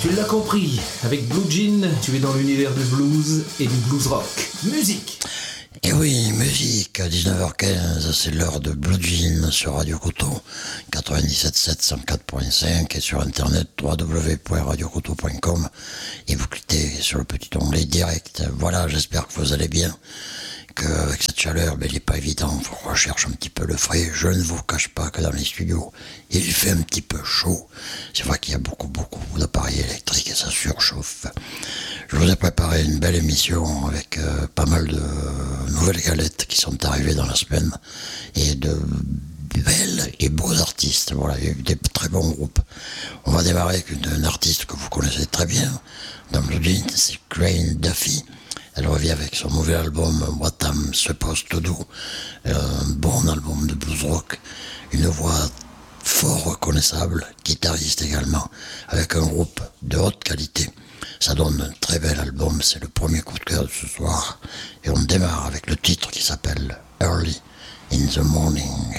Tu l'as compris, avec Blue Jean, tu es dans l'univers du blues et du blues rock. Musique! Et oui, musique, à 19h15, c'est l'heure de Blue Jean sur Radio Couteau, 97.7, 104.5 et sur internet www.radiocouteau.com et vous cliquez sur le petit onglet direct. Voilà, j'espère que vous allez bien, qu'avec cette chaleur, il n'est pas évident, il faut qu'on recherche un petit peu le frais. Je ne vous cache pas que dans les studios, il fait un petit peu chaud. C'est vrai qu'il y a beaucoup d'appareils électriques et ça surchauffe. Je vous ai préparé une belle émission avec pas mal de nouvelles galettes qui sont arrivées dans la semaine et de belles et beaux artistes. Voilà, il y a eu des très bons groupes. On va démarrer avec un artiste que vous connaissez très bien dans Blue Jean, c'est Crane Duffy. Elle revient avec son nouvel album What I'm Supposed to Do, un bon album de blues rock, une voix fort reconnaissable, guitariste également, avec un groupe de haute qualité. Ça donne un très bel album, c'est le premier coup de cœur de ce soir. Et on démarre avec le titre qui s'appelle Early in the Morning.